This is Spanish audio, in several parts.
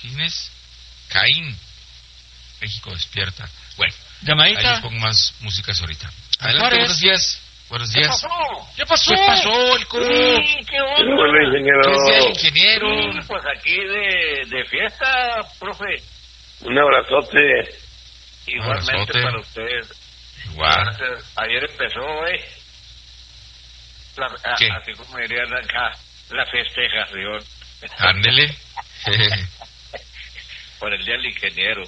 ¿Quién es? Caín. México despierta. Bueno, llamadita. Ahí les pongo más músicas ahorita. Adelante, buenos días. Buenos días. ¿Qué pasó? ¿Qué pasó, el Coco? Sí, qué bueno. Hola, ingeniero. ¿Qué es día del ingeniero? Sí, pues aquí de fiesta, profe. Un abrazote. Igualmente abrazote. para ustedes. Igual. Ayer empezó, ¿Qué? así como dirían acá, la festejación. Ándele. Por el Día del Ingeniero.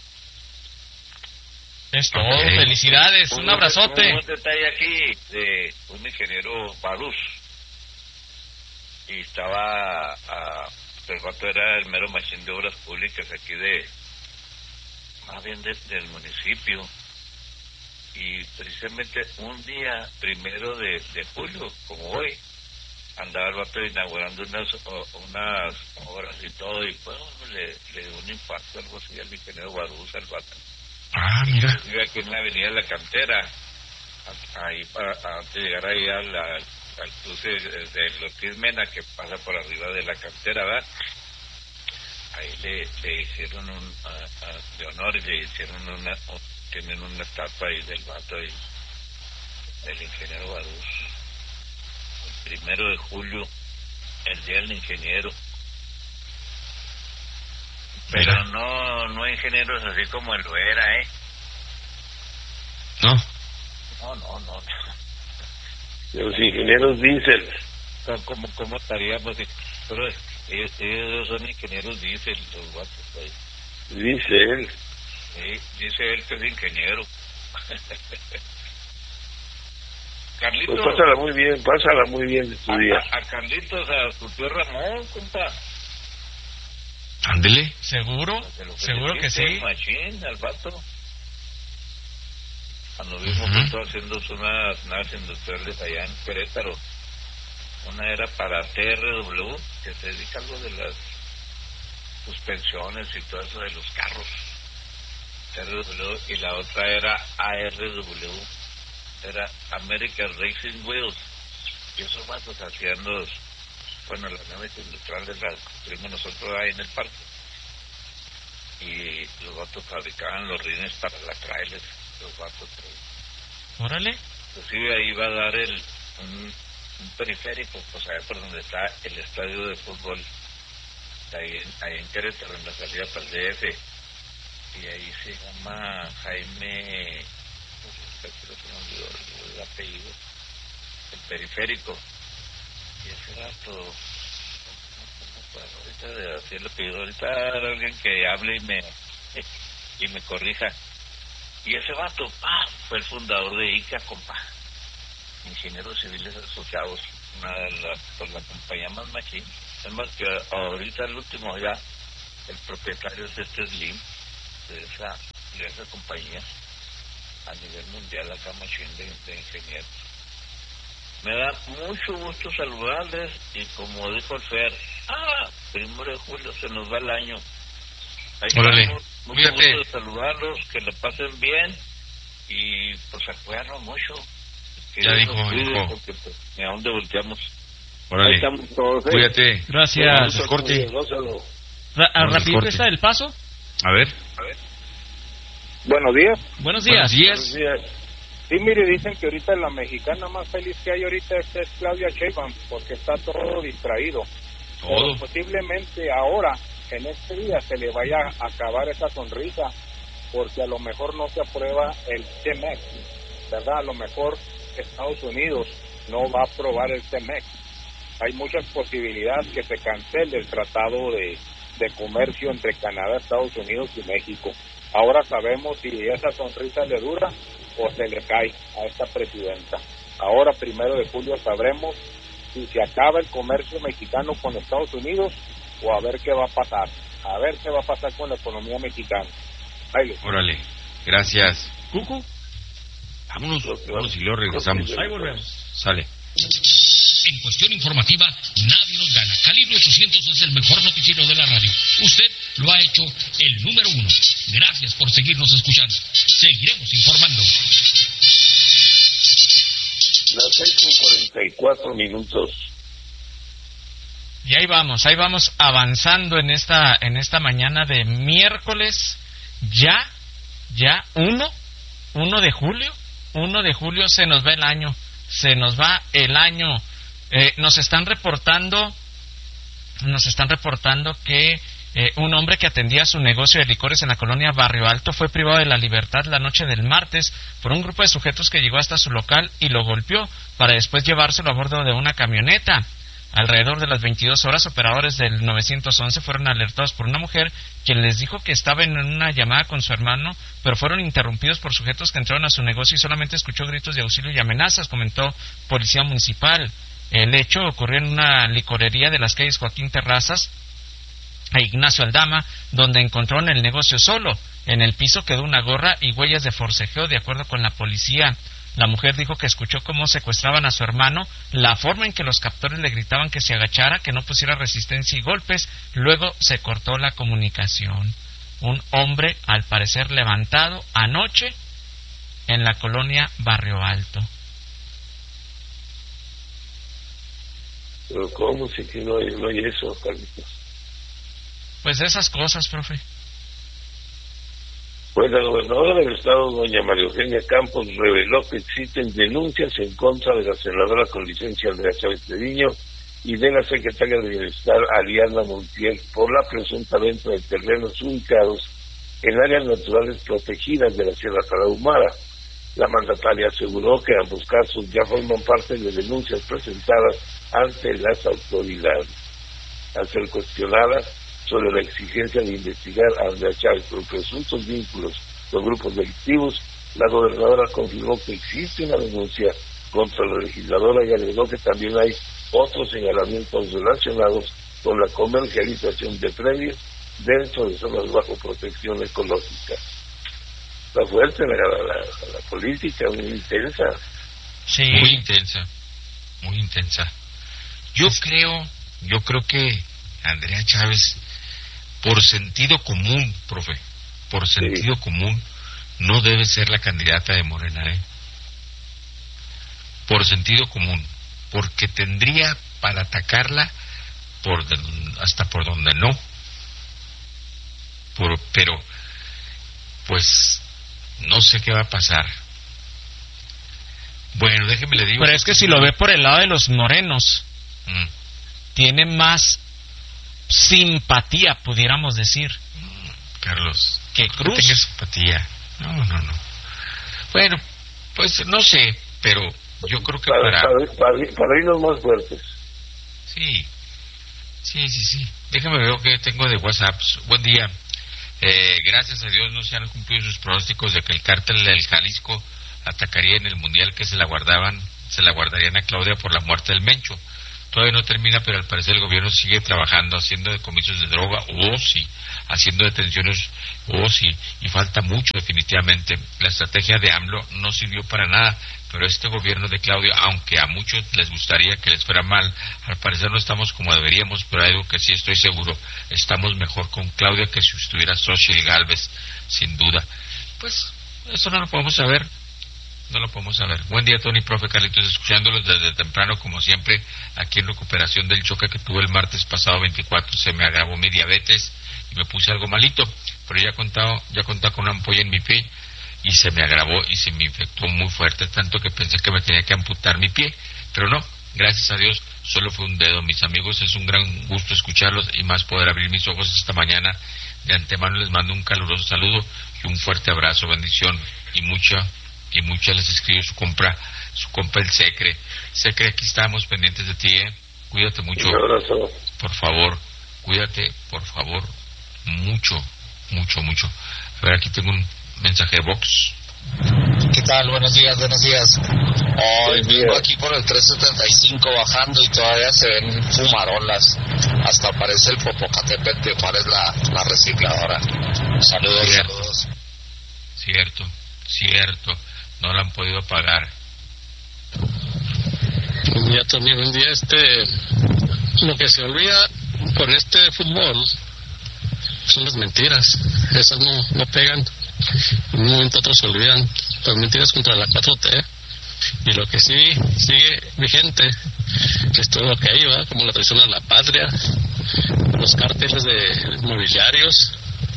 Es todo. Ok. Felicidades. Un abrazote. Un detalle aquí de un ingeniero Barús. Y estaba, el vato era el mero machín de obras públicas aquí más bien del municipio. Y precisamente un día 1 de julio, como hoy, andaba el vato inaugurando unas obras y todo, y pues le dio un infarto, algo así, al ingeniero Barús, al vato. Ah, mira. Vive aquí en la avenida La Cantera, ahí antes de llegar ahí al cruce de Ortiz Mena, que pasa por arriba de La Cantera, ¿verdad? Ahí le hicieron de honor, y le hicieron tienen una estatua ahí del vato y del ingeniero Barús. El 1 de julio, el Día del Ingeniero. Pero Mira. no hay ingenieros así como él lo era, No. No. Los ingenieros diésel. ¿Cómo estaríamos? Pero ellos son ingenieros, dice los guatos ahí. Dice él. Sí, dice él que es ingeniero. Carlitos. Pues pásala muy bien de tu día. A Carlitos, a su tío Ramón, compa. Ándele. ¿Seguro? Seguro que sí. Machín, al vato. Cuando vimos juntos haciendo unas naves industriales allá en Querétaro. Una era para TRW, que se dedica a algo de las suspensiones y todo eso de los carros. TRW, y la otra era ARW, era American Racing Wheels. Y esos vatos hacían las naves industriales las construimos nosotros ahí en el parque. Y los vatos fabricaban los rines para la trailers, los vatos. Órale. Inclusive ahí va a dar un periférico, pues allá por donde está el estadio de fútbol, ahí en Querétaro, en la salida para el DF, y ahí se llama Jaime, se me olvidó el apellido, el periférico, y ese rato, ahorita de decir el apellido, ahorita hay alguien que hable y me corrija, y ese vato, fue el fundador de ICA, compa. Ingenieros Civiles Asociados, la compañía más machín. Es más que ahorita el último ya, el propietario es Slim, de esa compañía, a nivel mundial, acá machín de ingenieros. Me da mucho gusto saludarles, y como dijo el Fer, 1 de julio se nos va el año. Órale, mucho gusto de saludarlos, que le pasen bien, y pues acuérdanos mucho. Ya dijo, porque pues, a dónde volteamos. Órale. Ahí estamos todos, Cuídate. Gracias. Corte. Rapidito está el paso. A ver. Buenos días. Buenos días. Buenos días. Sí, mire, dicen que ahorita la mexicana más feliz que hay ahorita es Claudia Sheinbaum, porque está todo distraído. Todo. Pero posiblemente ahora, en este día, se le vaya a acabar esa sonrisa, porque a lo mejor no se aprueba el TMEC, ¿verdad? A lo mejor Estados Unidos no va a aprobar el TMEC. Hay muchas posibilidades que se cancele el tratado de comercio entre Canadá, Estados Unidos y México. Ahora sabemos si esa sonrisa le dura o se le cae a esta presidenta. Ahora, 1 de julio, sabremos si se acaba el comercio mexicano con Estados Unidos o a ver qué va a pasar. A ver qué va a pasar con la economía mexicana. Órale, gracias. Cucu. Vámonos y luego regresamos. Ahí volvemos. Sale. En cuestión informativa, nadie nos gana. Calibre 800 es el mejor noticiero de la radio. Usted lo ha hecho el número 1. Gracias por seguirnos escuchando. Seguiremos informando. Las 6:44. Y ahí vamos avanzando en esta mañana de miércoles, ya 1 de julio se nos va el año, nos están reportando que un hombre que atendía su negocio de licores en la colonia Barrio Alto fue privado de la libertad la noche del martes por un grupo de sujetos que llegó hasta su local y lo golpeó para después llevárselo a bordo de una camioneta. Alrededor de las 22 horas, operadores del 911 fueron alertados por una mujer quien les dijo que estaba en una llamada con su hermano, pero fueron interrumpidos por sujetos que entraron a su negocio y solamente escuchó gritos de auxilio y amenazas, comentó Policía Municipal. El hecho ocurrió en una licorería de las calles Joaquín Terrazas a Ignacio Aldama, donde encontró en el negocio solo. En el piso quedó una gorra y huellas de forcejeo, de acuerdo con la policía. La mujer dijo que escuchó cómo secuestraban a su hermano, la forma en que los captores le gritaban que se agachara, que no pusiera resistencia y golpes. Luego se cortó la comunicación. Un hombre, al parecer, levantado anoche en la colonia Barrio Alto. Pero ¿cómo si que no hay eso, Carlitos? Pues de esas cosas, profe. Pues la gobernadora del estado, doña María Eugenia Campos, reveló que existen denuncias en contra de la senadora con licencia Andrea Chávez Treviño y de la secretaria de Bienestar, Ariadna Montiel, por la presunta venta de terrenos ubicados en áreas naturales protegidas de la Sierra Tarahumara. La mandataria aseguró que ambos casos ya forman parte de denuncias presentadas ante las autoridades. Al ser cuestionada sobre la exigencia de investigar a Andrea Chávez por presuntos vínculos con grupos delictivos, la gobernadora confirmó que existe una denuncia contra la legisladora y agregó que también hay otros señalamientos relacionados con la comercialización de predios dentro de zonas bajo protección ecológica. Está fuerte la política, muy intensa. Sí. Muy intensa. Yo creo que Andrea Chávez, por sentido común, profe, por sentido común, no debe ser la candidata de Morena, por sentido común, porque tendría para atacarla hasta por donde no. Pero, pues, no sé qué va a pasar. Bueno, déjeme le digo. Pero es que si lo ve por el lado de los morenos, tiene más simpatía, pudiéramos decir. Carlos, que Cruz. No tenga simpatía. No. Bueno, pues no sé, pero yo creo que para irnos más fuertes. Sí. Déjame ver qué tengo de WhatsApp. Buen día. Gracias a Dios no se han cumplido sus pronósticos de que el cártel del Jalisco atacaría en el Mundial, que se la guardarían a Claudia por la muerte del Mencho. Todavía no termina, pero al parecer el gobierno sigue trabajando, haciendo decomisos de droga, sí, haciendo detenciones, sí, y falta mucho definitivamente. La estrategia de AMLO no sirvió para nada, pero este gobierno de Claudia, aunque a muchos les gustaría que les fuera mal, al parecer no estamos como deberíamos, pero hay algo que sí estoy seguro, estamos mejor con Claudia que si estuviera Xochitl Gálvez, sin duda. Pues, eso no lo podemos saber. Buen día, Tony, profe, Carlitos, escuchándolos desde temprano, como siempre, aquí en recuperación del choque que tuve el martes pasado 24, se me agravó mi diabetes y me puse algo malito, pero ya contaba con una ampolla en mi pie y se me agravó y se me infectó muy fuerte, tanto que pensé que me tenía que amputar mi pie, pero no, gracias a Dios, solo fue un dedo. Mis amigos, es un gran gusto escucharlos y más poder abrir mis ojos esta mañana. De antemano les mando un caluroso saludo y un fuerte abrazo, bendición y mucha les escribe su compa el Secre, aquí estamos pendientes de ti, cuídate mucho, un abrazo. Por favor, cuídate, por favor, mucho. A ver, aquí tengo un mensaje de Vox. ¿Qué tal? Buenos días. Hoy vengo aquí por el 375 bajando y todavía se ven fumarolas, hasta aparece el Popocatépetl de Juárez, la recicladora. Saludos. Cierto. No la han podido pagar. Ya también un día lo que se olvida con este fútbol son las mentiras. Esas no pegan. En un momento otros se olvidan las mentiras contra la 4T. Y lo que sí sigue vigente es todo lo que hay, ¿verdad? Como la traición a la patria, los cárteles de inmobiliarios,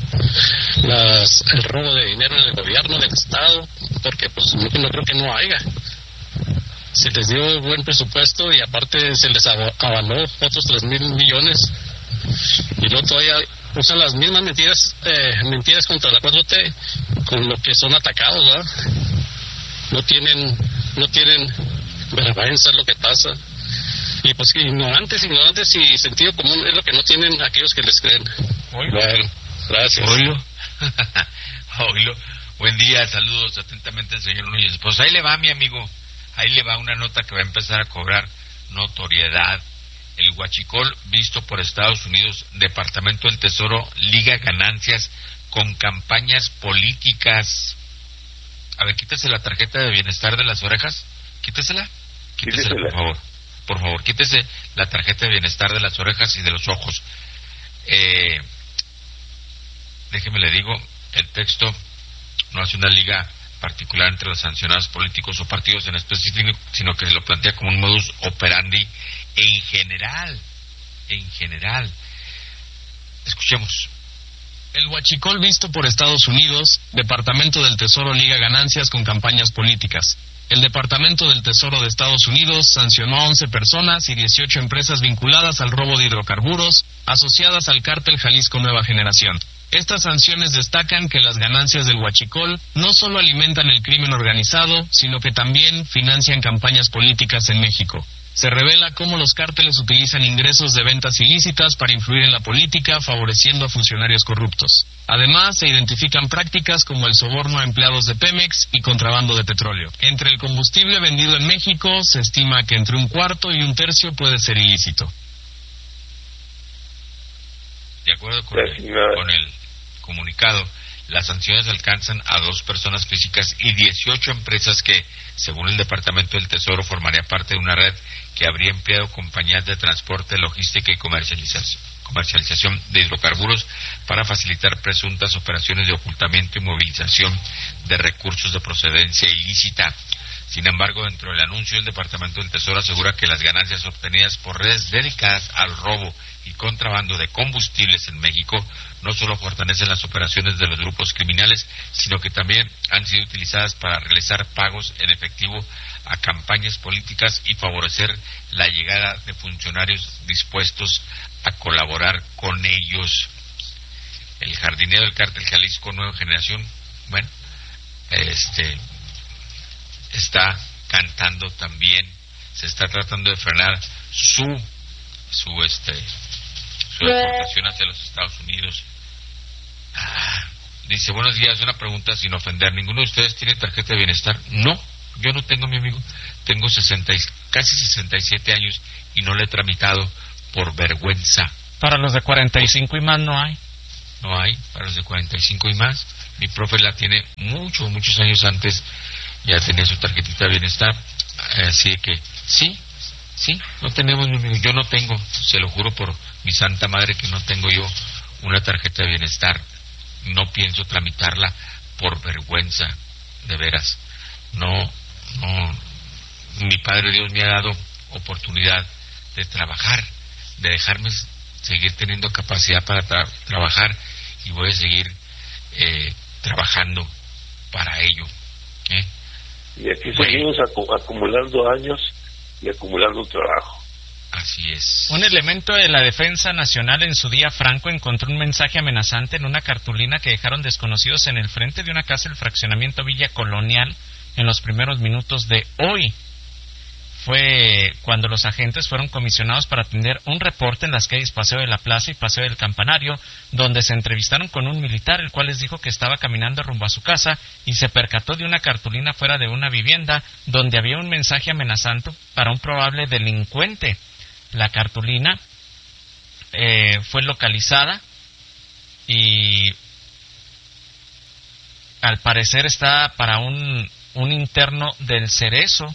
el robo de dinero en el gobierno del Estado, porque pues no creo que no haya. Se les dio buen presupuesto y aparte se les avaló otros 3,000 millones, y luego todavía usan las mismas mentiras contra la 4T, con lo que son atacados, ¿verdad? No tienen vergüenza, es lo que pasa. Y pues ignorantes y sentido común es lo que no tienen aquellos que les creen. Bueno, gracias. Oilo. Buen día, saludos atentamente, señor Núñez. Pues ahí le va, mi amigo. Ahí le va una nota que va a empezar a cobrar notoriedad. El huachicol visto por Estados Unidos, Departamento del Tesoro liga ganancias con campañas políticas. A ver, quítese la tarjeta de bienestar de las orejas. Quítesela, por favor. Por favor, quítese la tarjeta de bienestar de las orejas y de los ojos. Déjeme le digo, el texto no hace una liga particular entre los sancionados políticos o partidos en específico, sino que se lo plantea como un modus operandi en general. Escuchemos. El huachicol visto por Estados Unidos, Departamento del Tesoro liga ganancias con campañas políticas. El Departamento del Tesoro de Estados Unidos sancionó a 11 personas y 18 empresas vinculadas al robo de hidrocarburos, asociadas al cártel Jalisco Nueva Generación. Estas sanciones destacan que las ganancias del huachicol no solo alimentan el crimen organizado, sino que también financian campañas políticas en México. Se revela cómo los cárteles utilizan ingresos de ventas ilícitas para influir en la política, favoreciendo a funcionarios corruptos. Además, se identifican prácticas como el soborno a empleados de Pemex y contrabando de petróleo. Entre el combustible vendido en México, se estima que entre 1/4 y 1/3 puede ser ilícito. De acuerdo con el comunicado, las sanciones alcanzan a 2 personas físicas y 18 empresas que, según el Departamento del Tesoro, formaría parte de una red que habría empleado compañías de transporte, logística y comercialización de hidrocarburos para facilitar presuntas operaciones de ocultamiento y movilización de recursos de procedencia ilícita. Sin embargo, dentro del anuncio, el Departamento del Tesoro asegura que las ganancias obtenidas por redes dedicadas al robo y contrabando de combustibles en México no solo fortalecen las operaciones de los grupos criminales, sino que también han sido utilizadas para realizar pagos en efectivo a campañas políticas y favorecer la llegada de funcionarios dispuestos a colaborar con ellos. El jardinero del cártel Jalisco Nueva Generación, está cantando también, se está tratando de frenar su exportación hacia los Estados Unidos. Dice, buenos días, una pregunta sin ofender. ¿Ninguno de ustedes tiene tarjeta de bienestar? No, yo no tengo, mi amigo. Tengo casi 67 años y no la he tramitado por vergüenza. Para los de 45 y más no hay. No hay, para los de 45 y más. Mi profe la tiene muchos años antes, ya tenía su tarjetita de bienestar. Así que, sí, no tenemos, mi amigo. Yo no tengo, se lo juro por mi santa madre que no tengo yo una tarjeta de bienestar. No pienso tramitarla por vergüenza, de veras. No, mi Padre Dios me ha dado oportunidad de trabajar, de dejarme seguir teniendo capacidad para trabajar, y voy a seguir trabajando para ello. Y aquí seguimos acumulando años y acumulando trabajo. Así es. Un elemento de la Defensa Nacional en su día franco encontró un mensaje amenazante en una cartulina que dejaron desconocidos en el frente de una casa del fraccionamiento Villa Colonial en los primeros minutos de hoy. Fue cuando los agentes fueron comisionados para atender un reporte en las calles Paseo de la Plaza y Paseo del Campanario, donde se entrevistaron con un militar, el cual les dijo que estaba caminando rumbo a su casa y se percató de una cartulina fuera de una vivienda donde había un mensaje amenazante para un probable delincuente. La cartulina fue localizada y al parecer está para un interno del Cerezo.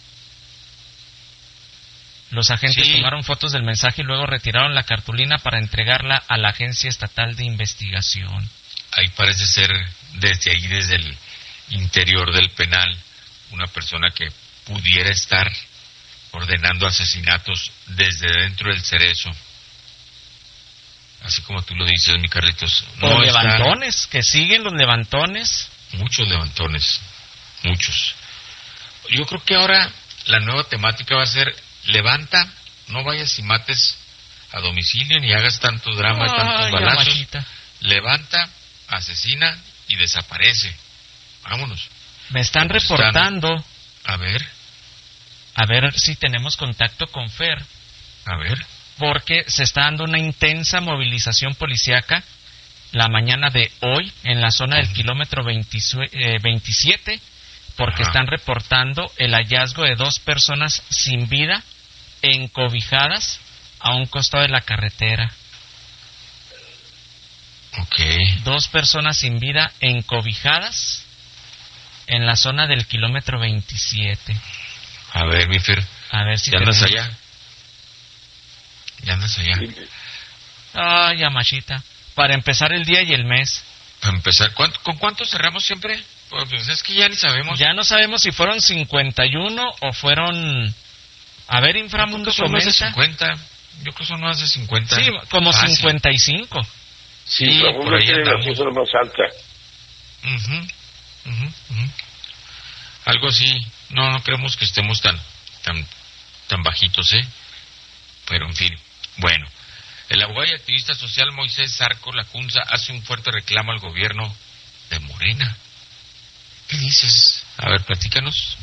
Los agentes tomaron fotos del mensaje y luego retiraron la cartulina para entregarla a la Agencia Estatal de Investigación. Ahí parece ser desde el interior del penal una persona que pudiera estar ordenando asesinatos desde dentro del Cerezo. Así como tú lo dices, mi Carlitos. No, levantones, que siguen los levantones. Muchos levantones, muchos. Yo creo que ahora la nueva temática va a ser: levanta, no vayas y mates a domicilio ni hagas tanto drama, tantos balazos. Machita. Levanta, asesina y desaparece. Vámonos. Me están reportando. A ver si tenemos contacto con Fer. A ver. Porque se está dando una intensa movilización policíaca la mañana de hoy en la zona del kilómetro 27, porque están reportando el hallazgo de 2 personas sin vida encobijadas a un costado de la carretera. Ok. 2 personas sin vida encobijadas en la zona del kilómetro 27. A ver, mi Fer. A ver si ¿Ya andas allá? ¿Ya andas allá? Ay, Yamashita. Para empezar el día y el mes. Para empezar, ¿con cuánto cerramos siempre? Pues es que ya ni sabemos. Ya no sabemos si fueron 51 o fueron... A ver, Inframundo, comenta. 50. Yo creo que son más de 50. Sí, como fácil. 55. Sí, Inframundo tiene la cifra más alta. Algo así. No creemos que estemos tan bajitos, Pero en fin, bueno. El abogado y activista social Moisés Zarco Lacunza hace un fuerte reclamo al gobierno de Morena. ¿Qué dices? A ver, platícanos.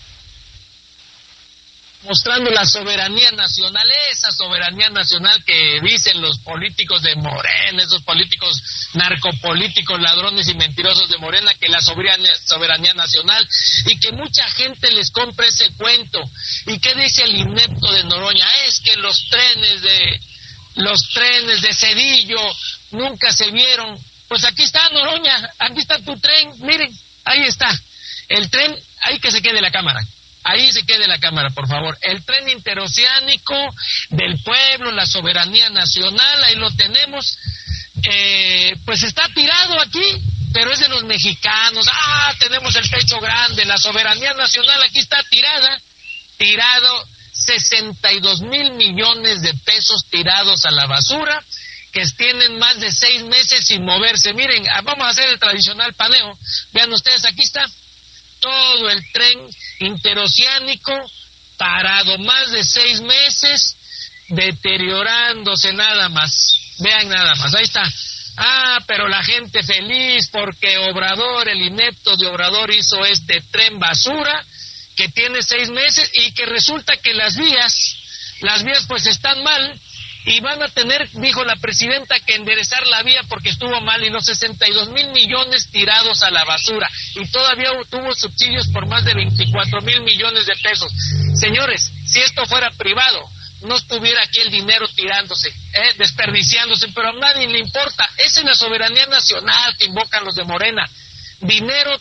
Mostrando la soberanía nacional, esa soberanía nacional que dicen los políticos de Morena, esos políticos narcopolíticos, ladrones y mentirosos de Morena, que la soberanía nacional, y que mucha gente les compra ese cuento. ¿Y qué dice el inepto de Noroña? Es que los trenes de Cedillo nunca se vieron. Pues aquí está, Noroña, aquí está tu tren, miren, ahí está. El tren, ahí que se quede la cámara. Ahí se quede la cámara, por favor. El tren interoceánico del pueblo, la soberanía nacional, ahí lo tenemos. Pues está tirado aquí, pero es de los mexicanos. Tenemos el pecho grande, la soberanía nacional aquí está tirado 62,000 millones de pesos tirados a la basura, que tienen más de 6 meses sin moverse. Miren, vamos a hacer el tradicional paneo. Vean ustedes, aquí está todo el tren interoceánico parado, más de 6 meses, deteriorándose nada más. Vean nada más, ahí está. Pero la gente feliz porque Obrador, el inepto de Obrador, hizo este tren basura que tiene 6 meses y que resulta que las vías pues están mal y van a tener, dijo la presidenta, que enderezar la vía porque estuvo mal, y los 62,000 millones tirados a la basura, y todavía tuvo subsidios por más de 24,000 millones de pesos. Señores, si esto fuera privado, no estuviera aquí el dinero tirándose, desperdiciándose, pero a nadie le importa. Esa es la soberanía nacional que invocan los de Morena. Dinero